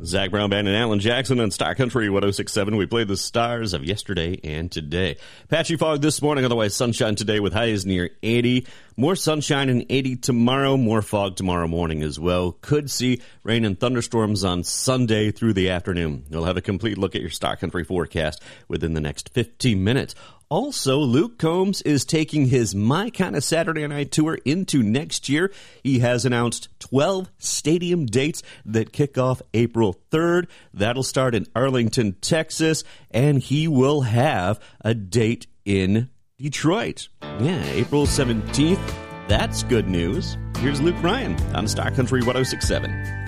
Zach Brown Band and Alan Jackson on Star Country 106.7. We played the stars of yesterday and today. Patchy fog this morning, otherwise sunshine today with highs near 80. More sunshine and 80 tomorrow. More fog tomorrow morning as well. Could see rain and thunderstorms on Sunday through the afternoon. You'll have a complete look at your Star Country forecast within the next 15 minutes. Also, Luke Combs is taking his My Kind of Saturday Night Tour into next year. He has announced 12 stadium dates that kick off April 3rd. That'll start in Arlington, Texas, and he will have a date in Detroit. Yeah, April 17th. That's good news. Here's Luke Bryan on Star Country 106.7.